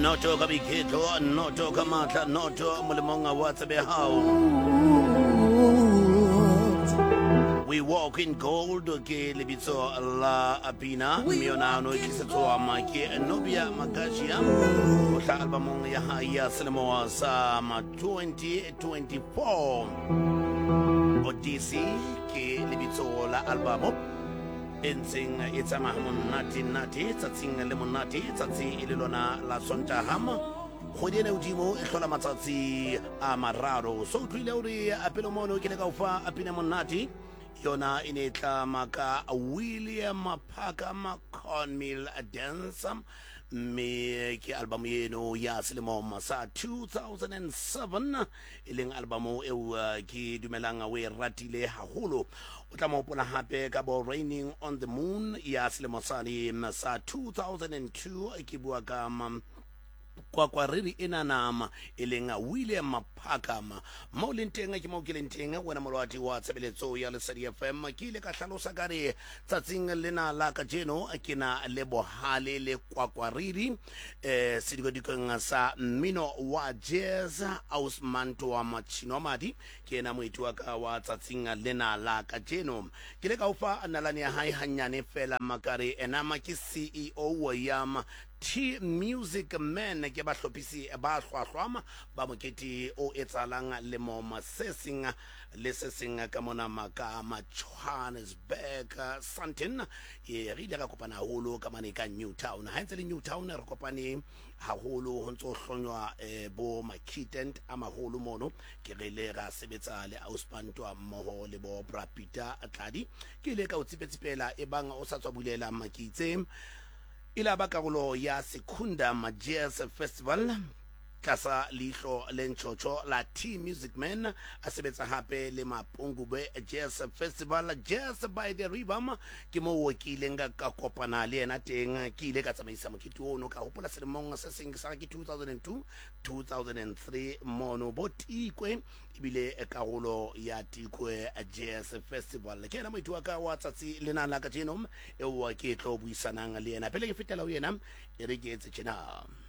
noto ka bikhetho noto ka matla noto molemonga wa tsebehao. We walk in gold ke lebitso la Apina miona no kisetso make Nobia Magashia o tla albumong ya ya selemo sa 2024 Odyssey ke lebitso la albumo entseng etsa monate nate tsatsing le monate tsatsi ile lona la Sontaga kgwedi ene udimo e hlola matsatsi a mararo so tlile uri apelo mono ke le ka ufa Apina monate yona inetla maka William Parker McConmill dance me ke album yeno ya selemo sa 2007 ileng album e ke dumelang we ratile haholo o tla mo pola hape ka bo Raining on the Moon ya selemo sa 2002 ke bua ka kwa riri ena nama elenga William Parker mo lentenga ke mo ke lentenga wena molwati wa tsebeletso ya Lesedi FM ke ile ka hlalosa gare tsatsing lena la ka jeno ke na lebohale le kwa riri sidigo dikonga sa mmino wa jazz Ausmanto wa Machino Madi ke na moiti wa ka wa tsatsing lena la ka jeno ke le ka ufa analane ya hai hanyane fela makare enama ke CEO wa yama T Music Man ke ba hlophisi ba hlwahlwama ba moketi o etsalang le mo masesing le sesing ka mona maka ma Johannesburg Sandton e re ile ka kopana haholo ka mane ka Newtown ha ntse le Newtown re kopane haholo ho ntso hlonywa bo Makitent a maholo mono ke re le ra sebetsa le Auspanto mmoho le bo Brapita Atladi ke ile ka o tsipetsipela e bang o sa tswa bulela makitse ila ba karolo ya Sekunda Jazz Festival kasa lihlo lenchocho la T Music Man a sebetsa hape le Mapungubwe Jazz Festival Jazz by the River ke mo wokile nga ka kopana le ena teng ke ile ka tsamaisa mokiti ono ka hopola selemong se seng sa ke 2002 2003 mono botikwe ibile karolo ya Tikwe Jazz Festival ke na moiti wa ka wa tsatsi lena la ka jenom e wa ke tlo buisanang le ena pele ke fetela ho yena e re ke etse tjena.